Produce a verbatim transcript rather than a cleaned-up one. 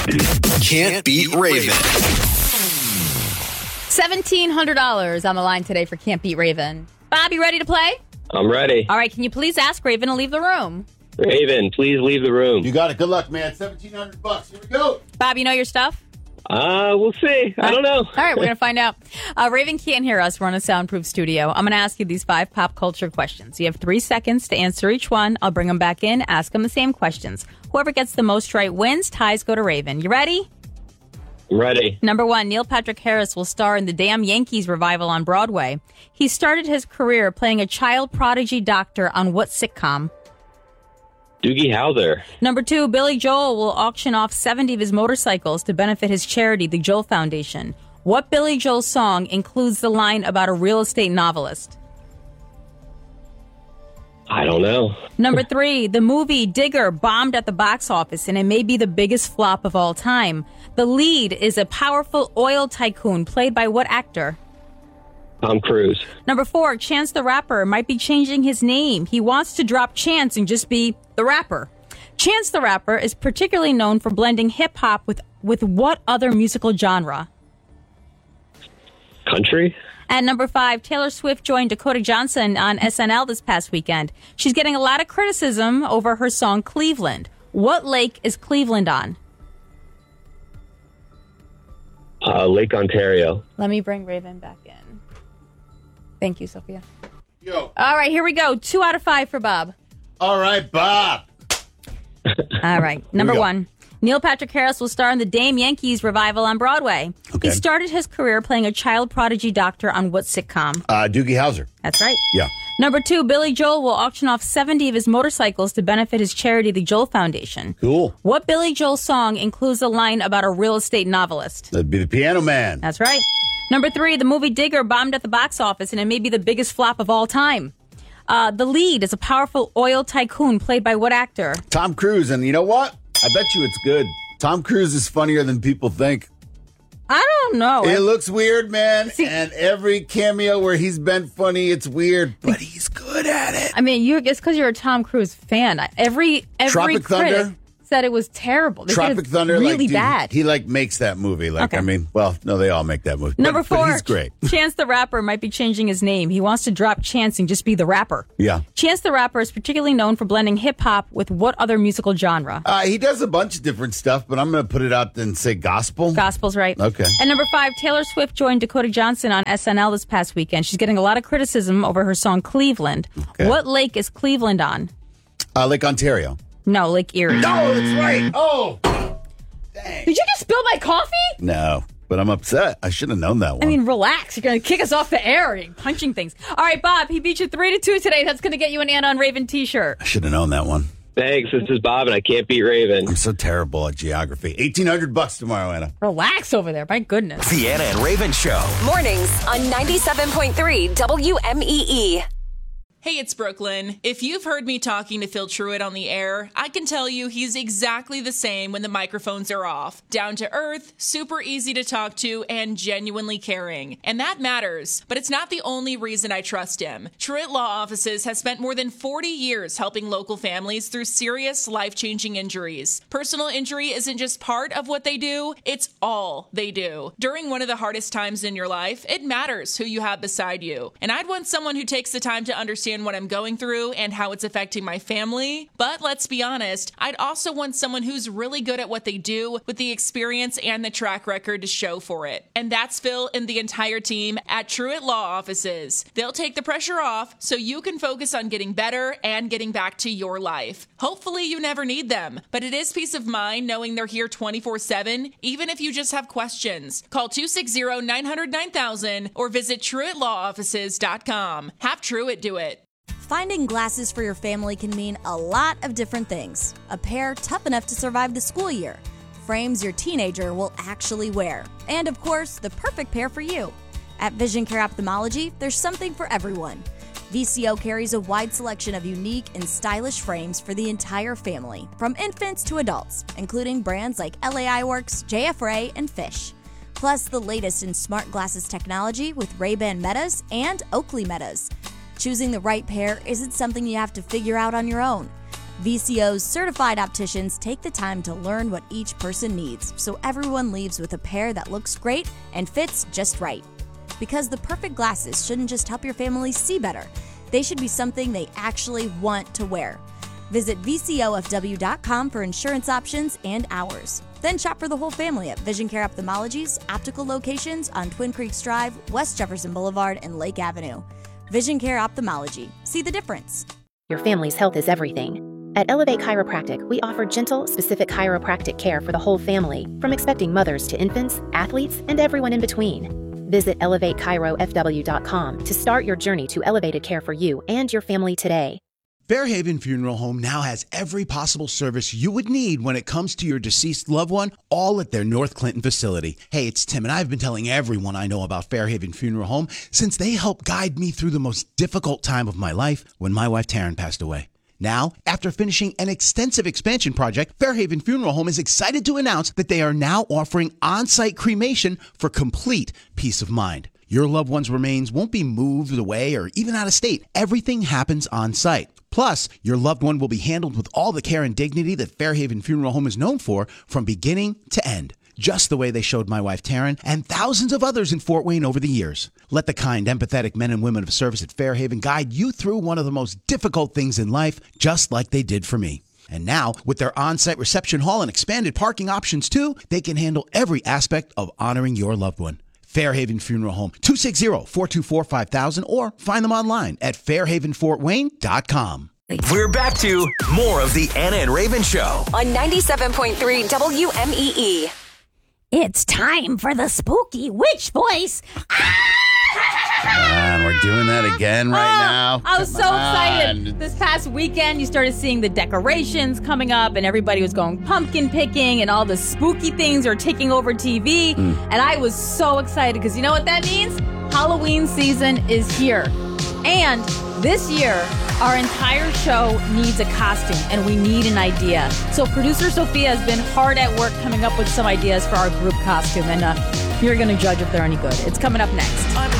Can't Beat Raven. seventeen hundred dollars on the line today for Can't Beat Raven. Bob, you ready to play? I'm ready. All right, can you please ask Raven to leave the room? Raven, please leave the room. You got it. Good luck, man. seventeen hundred bucks. Here we go. Bob, you know your stuff? Uh, we'll see. I don't know. All right, we're going to find out. Uh, Raven can't hear us. We're in a soundproof studio. I'm going to ask you these five pop culture questions. You have three seconds to answer each one. I'll bring them back in, ask them the same questions. Whoever gets the most right wins. Ties go to Raven. You ready? I'm ready. Number one, Neil Patrick Harris will star in the Damn Yankees revival on Broadway. He started his career playing a child prodigy doctor on what sitcom? Doogie Howser. Number two, Billy Joel will auction off seventy of his motorcycles to benefit his charity, the Joel Foundation. What Billy Joel song includes the line about a real estate novelist? I don't know. Number three, the movie Digger bombed at the box office, and it may be the biggest flop of all time. The lead is a powerful oil tycoon played by what actor? Tom Cruise. Number four, Chance the Rapper might be changing his name. He wants to drop Chance and just be the rapper. Chance the Rapper is particularly known for blending hip-hop with, with what other musical genre? Country. And number five, Taylor Swift joined Dakota Johnson on S N L this past weekend. She's getting a lot of criticism over her song Cleveland. What lake is Cleveland on? Uh, Lake Ontario. Let me bring Raven back in. Thank you, Sophia. Yo. All right, here we go. Two out of five for Bob. All right, Bob. All right, number go. one. Neil Patrick Harris will star in the Damn Yankees revival on Broadway. Okay. He started his career playing a child prodigy doctor on what sitcom? Uh, Doogie Howser. That's right. Yeah. Number two, Billy Joel will auction off seventy of his motorcycles to benefit his charity, the Joel Foundation. Cool. What Billy Joel song includes a line about a real estate novelist? That'd be the Piano Man. That's right. Number three, the movie Digger bombed at the box office, and it may be the biggest flop of all time. Uh, the lead is a powerful oil tycoon played by what actor? Tom Cruise. And you know what? I bet you it's good. Tom Cruise is funnier than people think. I don't know. It looks weird, man. See- and every cameo where he's been funny, it's weird, but he's good at it. I mean, you it's because you're a Tom Cruise fan. Every every Tropic critic Thunder? said it was terrible. They said Tropic it's Thunder, really like, dude, bad. He like makes that movie. Like, Okay. I mean, well, no, they all make that movie. Number but, four, but he's great. Chance the Rapper might be changing his name. He wants to drop Chance and just be the rapper. Yeah. Chance the Rapper is particularly known for blending hip-hop with what other musical genre? Uh, he does a bunch of different stuff, but I'm going to put it out and say gospel. Gospel's right. Okay. And number five, Taylor Swift joined Dakota Johnson on S N L this past weekend. She's getting a lot of criticism over her song Cleveland. Okay. What lake is Cleveland on? Uh, Lake Ontario. No, Lake Erie. Oh, that's right. Oh, dang. Did you just spill my coffee? No, but I'm upset. I should have known that one. I mean, relax. You're going to kick us off the air and punching things. All right, Bob, he beat you three to two today. That's going to get you an Anna on Raven t-shirt. I should have known that one. Thanks. This is Bob, and I can't beat Raven. I'm so terrible at geography. eighteen hundred bucks tomorrow, Anna. Relax over there. My goodness. The Anna and Raven Show. Mornings on ninety-seven point three W M E E. Hey, it's Brooklyn. If you've heard me talking to Phil Truitt on the air, I can tell you he's exactly the same when the microphones are off. Down to earth, super easy to talk to, and genuinely caring. And that matters, but it's not the only reason I trust him. Truitt Law Offices has spent more than forty years helping local families through serious, life-changing injuries. Personal injury isn't just part of what they do, it's all they do. During one of the hardest times in your life, it matters who you have beside you. And I'd want someone who takes the time to understand what I'm going through and how it's affecting my family. But let's be honest, I'd also want someone who's really good at what they do with the experience and the track record to show for it. And that's Phil and the entire team at Truitt Law Offices. They'll take the pressure off so you can focus on getting better and getting back to your life. Hopefully you never need them, but it is peace of mind knowing they're here twenty-four seven, even if you just have questions. Call two six zero, nine hundred, nine thousand or visit truitt law offices dot com. Have Truitt do it. Finding glasses for your family can mean a lot of different things. A pair tough enough to survive the school year, frames your teenager will actually wear, and of course, the perfect pair for you. At Vision Care Ophthalmology, there's something for everyone. V C O carries a wide selection of unique and stylish frames for the entire family, from infants to adults, including brands like L A I Works, J F Ray, and Fish. Plus, the latest in smart glasses technology with Ray-Ban Metas and Oakley Metas. Choosing the right pair isn't something you have to figure out on your own. V C O's certified opticians take the time to learn what each person needs, so everyone leaves with a pair that looks great and fits just right. Because the perfect glasses shouldn't just help your family see better, they should be something they actually want to wear. Visit V C O F W dot com for insurance options and hours. Then shop for the whole family at Vision Care Ophthalmology's optical locations on Twin Creeks Drive, West Jefferson Boulevard, and Lake Avenue. Vision Care Ophthalmology. See the difference. Your family's health is everything. At Elevate Chiropractic, we offer gentle, specific chiropractic care for the whole family, from expecting mothers to infants, athletes, and everyone in between. Visit Elevate Chiro F W dot com to start your journey to elevated care for you and your family today. Fairhaven Funeral Home now has every possible service you would need when it comes to your deceased loved one, all at their North Clinton facility. Hey, it's Tim, and I've been telling everyone I know about Fairhaven Funeral Home since they helped guide me through the most difficult time of my life when my wife Taryn passed away. Now, after finishing an extensive expansion project, Fairhaven Funeral Home is excited to announce that they are now offering on-site cremation for complete peace of mind. Your loved one's remains won't be moved away or even out of state. Everything happens on-site. Plus, your loved one will be handled with all the care and dignity that Fairhaven Funeral Home is known for from beginning to end. Just the way they showed my wife Taryn and thousands of others in Fort Wayne over the years. Let the kind, empathetic men and women of service at Fairhaven guide you through one of the most difficult things in life, just like they did for me. And now, with their on-site reception hall and expanded parking options too, they can handle every aspect of honoring your loved one. Fairhaven Funeral Home, two six zero, four two four, five thousand, or find them online at fairhaven fort wayne dot com. We're back to more of the Anna and Raven Show on ninety-seven point three W M E E. It's time for the spooky witch voice. And we're doing that again right Oh, now. I was Come so on. excited. This past weekend, you started seeing the decorations coming up, and everybody was going pumpkin picking, and all the spooky things are taking over T V. Mm. And I was so excited because you know what that means? Halloween season is here. And this year, our entire show needs a costume, and we need an idea. So producer Sophia has been hard at work coming up with some ideas for our group costume, and uh, you're going to judge if they're any good. It's coming up next.